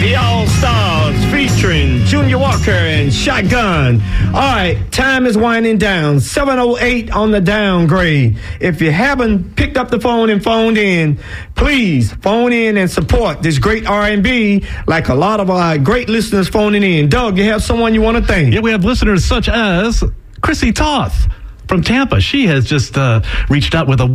The All-Stars featuring Junior Walker and Shotgun. All right, time is winding down. 7:08 on the downgrade. If you haven't picked up the phone and phoned in, please phone in and support this great R&B like a lot of our great listeners phoning in. Doug, you have someone you want to thank? Yeah, we have listeners such as Chrissy Toth from Tampa. She has just reached out with a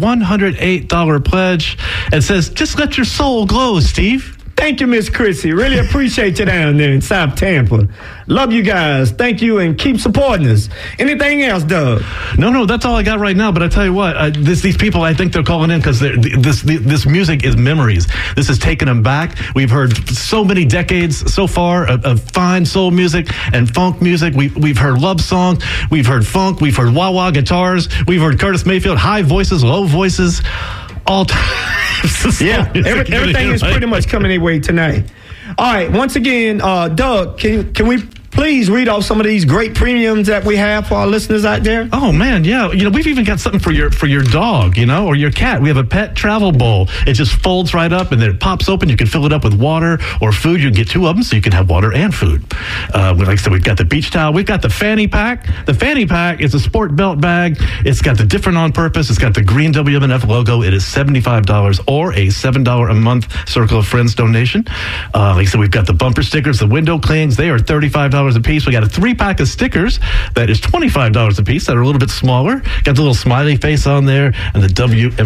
$108 pledge and says, just let your soul glow, Steve. Thank you, Miss Chrissy. Really appreciate you down there in South Tampa. Love you guys. Thank you, and keep supporting us. Anything else, Doug? No, that's all I got right now. But I tell you what, these people, I think they're calling in because this music is memories. This is taking them back. We've heard so many decades so far of fine soul music and funk music. We've heard love songs. We've heard funk. We've heard wah-wah guitars. We've heard Curtis Mayfield, high voices, low voices, all times. Yeah, everything is pretty much coming their way tonight. All right, once again, Doug, can we please read off some of these great premiums that we have for our listeners out there? Oh man, yeah. We've even got something for your dog, or your cat. We have a pet travel bowl. It just folds right up and then it pops open. You can fill it up with water or food. You can get two of them so you can have water and food. Like I said, we've got the beach towel. We've got the fanny pack. The fanny pack is a sport belt bag. It's got the different on purpose. It's got the green WMNF logo. It is $75 or a $7 a month Circle of Friends donation. Like I said, we've got the bumper stickers, the window clings. They are $35 a piece. We got a 3-pack of stickers that is $25 a piece that are a little bit smaller. Got the little smiley face on there and the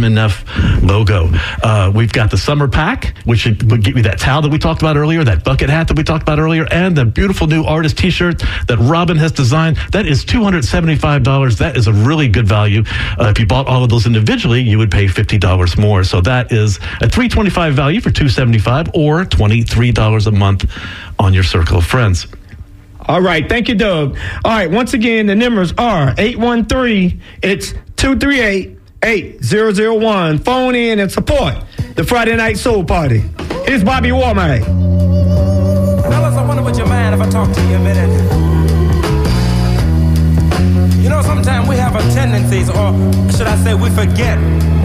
WMNF logo. We've got the summer pack, which would give you that towel that we talked about earlier, that bucket hat that we talked about earlier, and the beautiful new artist t-shirt that Robin has designed. That is $275. That is a really good value. If you bought all of those individually, you would pay $50 more. So that is a $325 value for $275 or $23 a month on your Circle of Friends. All right. Thank you, Doug. All right. Once again, the numbers are 813. It's 238-8001. Phone in and support the Friday Night Soul Party. Here's Bobby Womack. Fellas, I wonder what you mind if I talk to you a minute. Sometimes we have a tendency, or should I say we forget